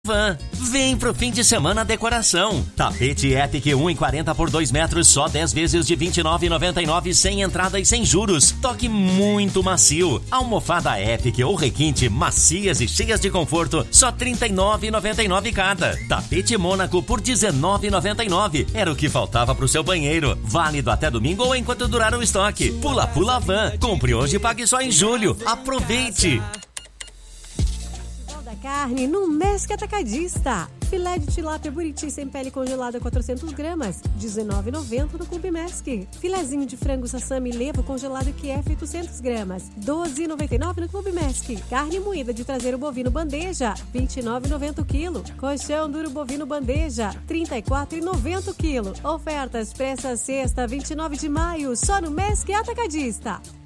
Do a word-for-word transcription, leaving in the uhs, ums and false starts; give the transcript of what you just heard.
Van. Vem pro fim de semana decoração. Tapete Epic um e quarenta por dois metros, só dez vezes de vinte e nove e noventa e nove, sem entrada e sem juros. Toque muito macio. Almofada Epic ou requinte, macias e cheias de conforto, só trinta e nove reais e noventa e nove cada. Tapete Mônaco por dezenove reais e noventa e nove. Era o que faltava pro seu banheiro. Válido até domingo ou enquanto durar o estoque. Pula Pula Van. Compre hoje e pague só em julho. Aproveite! Carne no Mesque Atacadista. Filé de tilápia buriti sem pele congelada quatrocentos gramas, dezenove reais e noventa centavos no Clube Mesque. Filezinho de frango sassami levo congelado Q F oitocentos gramas, doze reais e noventa e nove centavos no Clube Mesque. Carne moída de traseiro bovino bandeja, vinte e nove reais e noventa centavos o quilo. Colchão duro bovino bandeja, trinta e quatro reais e noventa centavos o quilo. Ofertas para essa sexta, vinte e nove de maio, só no Mesque Atacadista.